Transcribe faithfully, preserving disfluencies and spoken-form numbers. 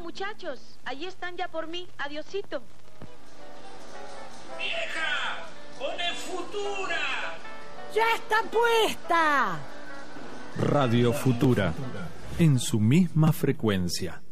muchachos, allí están ya por mí. Adiosito. ¡Vieja! ¡Pone Futura! ¡Ya está puesta! Radio Futura, en su misma frecuencia.